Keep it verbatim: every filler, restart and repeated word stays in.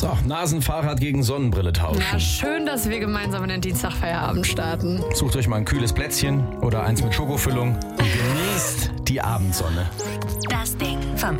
So, Nasenfahrrad gegen Sonnenbrille tauschen. Ja, schön, dass wir gemeinsam in den Dienstagfeierabend starten. Sucht euch mal ein kühles Plätzchen oder eins mit Schokofüllung und genießt die Abendsonne. Das Ding vom